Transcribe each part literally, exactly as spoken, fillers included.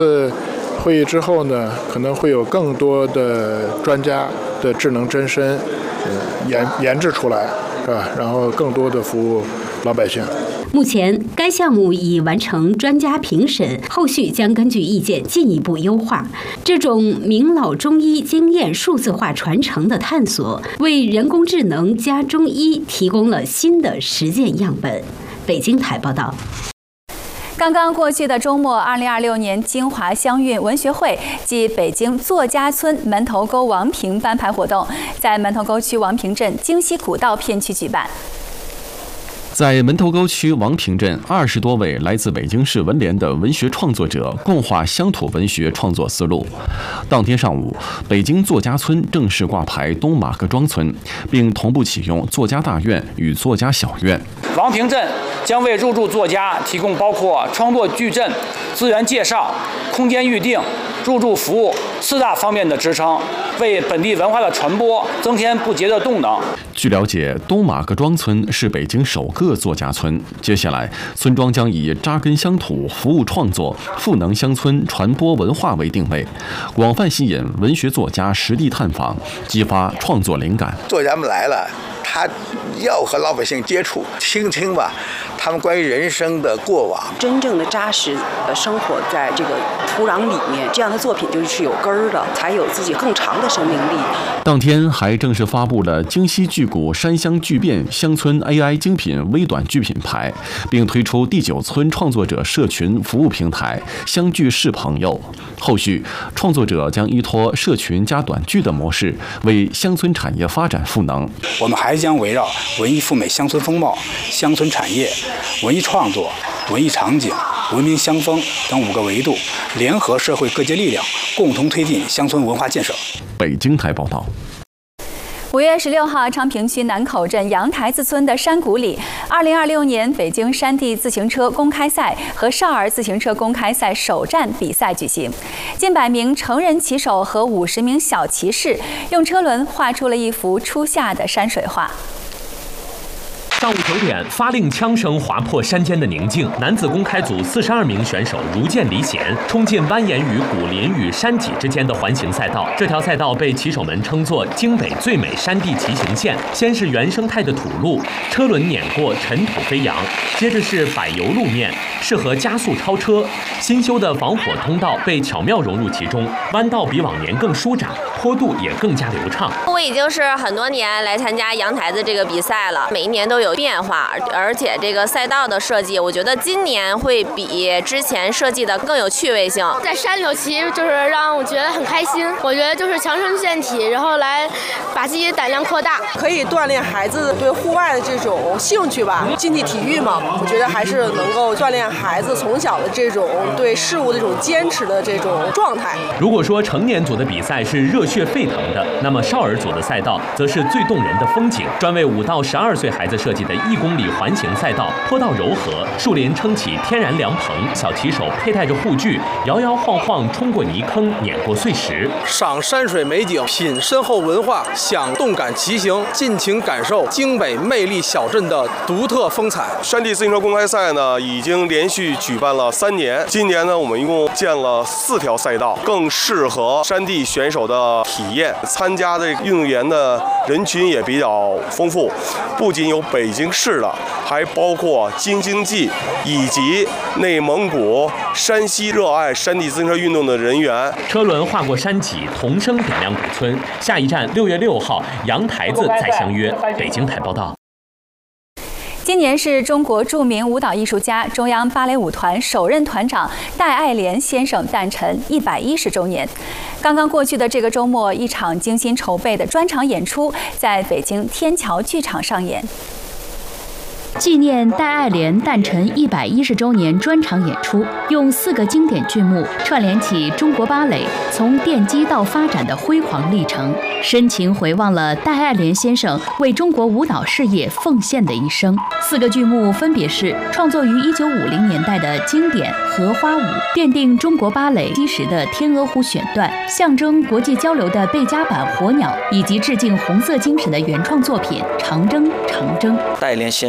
呃，会议之后呢，可能会有更多的专家的智能真身，呃，研研制出来，是吧？然后更多的服务老百姓。 目前，该项目已完成专家评审，后续将根据意见进一步优化。这种名老中医经验数字化传承的探索，为人工智能加中医提供了新的实践样本。北京台报道。 刚刚过去的周末，二零二六年京华乡韵文学会暨北京作家村门头沟王平颁牌活动在门头沟区王平镇京西古道片区举办。 在门头沟区王平镇，二十多位来自北京市文联的文学创作者共话乡土文学创作思路。当天上午，北京作家村正式挂牌东马各庄村，并同步启用作家大院与作家小院。 王平镇将为入驻作家提供包括创作矩阵、资源介绍、空间预定、入驻服务四大方面的支撑，为本地文化的传播增添不竭的动能。 据了解，东马各庄村是北京首个作家村，接下来村庄将以扎根乡土、服务创作、赋能乡村、传播文化为定位，广泛吸引文学作家实地探访，激发创作灵感。 作家们来了，他要和老百姓接触，听听吧，他们关于人生的过往， 真正的扎实的生活在这个土壤里面，这样的作品就是有根儿的，才有自己更长的生命力。 当天还正式发布了京西剧谷山乡巨变乡村 A I 精品微短剧品牌，并推出第九村创作者社群服务平台相聚是朋友。后续创作者将依托社群加短剧的模式，为乡村产业发展赋能。 我们还将围绕文艺赴美乡村风貌、乡村产业、文艺创作、文艺场景、文明乡风等五个维度，联合社会各界力量，共同推进乡村文化建设。 北京台报道。 五月十六号，昌平区南口镇杨台子村的山谷里，二零二六年北京山地自行车公开赛和少儿自行车公开赛首站比赛举行。近百名成人骑手和五十名小骑士用车轮画出了一幅初夏的山水画。 上午九点，发令枪声划破山间的宁静。男子公开组四十二名选手如箭离弦，冲进蜿蜒于古林与山脊之间的环形赛道。这条赛道被骑手们称作京北最美山地骑行线。先是原生态的土路，车轮碾过尘土飞扬，接着是柏油路面，适合加速超车。新修的防火通道被巧妙融入其中，弯道比往年更舒展，坡度也更加流畅。 我已经是很多年来参加杨台子这个比赛了，每一年都有变化，而且这个赛道的设计，我觉得今年会比之前设计的更有趣味性。 在山里头骑，就是让我觉得很开心。我觉得就是强身健体，然后来把自己的胆量扩大， 可以锻炼孩子对户外的这种兴趣吧。竞技体育嘛，我觉得还是能够锻炼孩子从小的这种对事物的这种坚持的这种状态。 如果说成年组的比赛是热血沸腾的，那么少儿组的赛道则是最动人的风景。专为五到十二岁孩子设计的一公里环形赛道，坡道柔和，树林撑起天然凉棚，小骑手佩戴着护具，摇摇晃晃冲过泥坑，碾过碎石。 赏山水美景，品深厚文化，享动感骑行，尽情感受京北魅力小镇的独特风采。 山地自行车公开赛呢，已经连续举办了三年。今年呢，我们一共建了四条赛道，更适合山地选手的体验。参加的运动员的人群也比较丰富，不仅有北京市的，还包括京津冀以及内蒙古、山西热爱山地自行车运动的人员。 车轮划过山脊，同声点亮古村。下一站六月六号，杨台子再相约。北京台报道。 今年是中国著名舞蹈艺术家、中央芭蕾舞团首任团长戴爱莲先生诞辰一百一十周年。刚刚过去的这个周末，一场精心筹备的专场演出在北京天桥剧场上演。 纪念戴爱莲诞辰一百一十周年专场演出，用四个经典剧目串联起中国芭蕾从奠基到发展的辉煌历程，深情回望了戴爱莲先生为中国舞蹈事业奉献的一生。四个剧目分别是创作于一九五零年代的经典《荷花舞》，奠定中国芭蕾基石的《天鹅湖》选段，象征国际交流的贝加版《火鸟》，以及致敬红色精神的原创作品《长征长征》。 戴爱莲先生呢，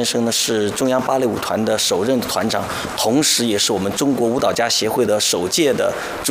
是中央芭蕾舞团的首任团长，同时也是我们中国舞蹈家协会的首届的主